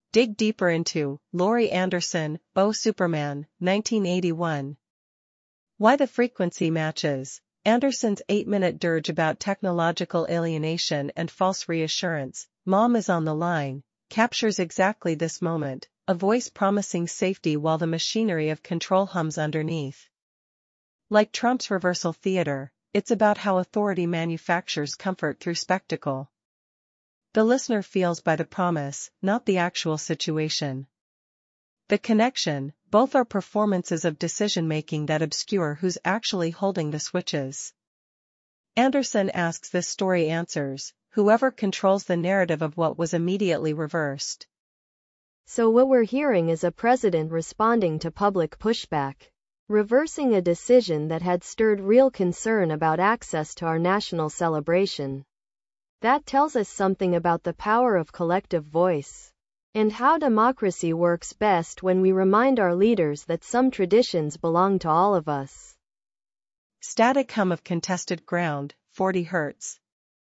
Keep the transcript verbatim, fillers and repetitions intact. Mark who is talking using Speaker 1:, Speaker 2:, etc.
Speaker 1: Dig deeper into Laurie Anderson, Oh Superman, nineteen eighty-one. Why the frequency matches. Anderson's eight-minute dirge about technological alienation and false reassurance, "Mom is on the line," captures exactly this moment, a voice promising safety while the machinery of control hums underneath. Like Trump's reversal theater, it's about how authority manufactures comfort through spectacle. The listener feels by the promise, not the actual situation. The connection, both are performances of decision-making that obscure who's actually holding the switches. Anderson asks this story answers, whoever controls the narrative of what was immediately reversed.
Speaker 2: So what we're hearing is a president responding to public pushback, reversing a decision that had stirred real concern about access to our national celebration. That tells us something about the power of collective voice, and how democracy works best when we remind our leaders that some traditions belong to all of us.
Speaker 1: Static hum of contested ground, forty hertz.